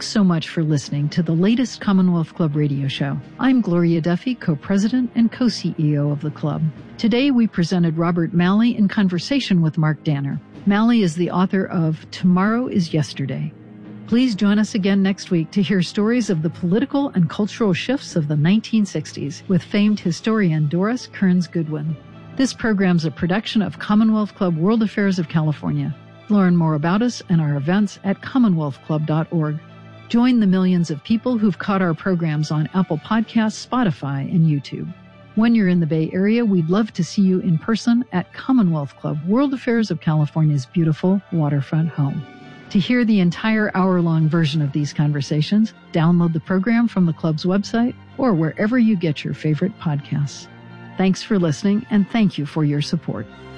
Thanks so much for listening to the latest Commonwealth Club radio show. I'm Gloria Duffy, co-president and co-CEO of the club. Today we presented Robert Malley in conversation with Mark Danner. Malley is the author of Tomorrow is Yesterday. Please join us again next week to hear stories of the political and cultural shifts of the 1960s with famed historian Doris Kearns Goodwin. This program's a production of Commonwealth Club World Affairs of California. Learn more about us and our events at commonwealthclub.org. Join the millions of people who've caught our programs on Apple Podcasts, Spotify, and YouTube. When you're in the Bay Area, we'd love to see you in person at Commonwealth Club, World Affairs of California's beautiful waterfront home. To hear the entire hour-long version of these conversations, download the program from the club's website or wherever you get your favorite podcasts. Thanks for listening, and thank you for your support.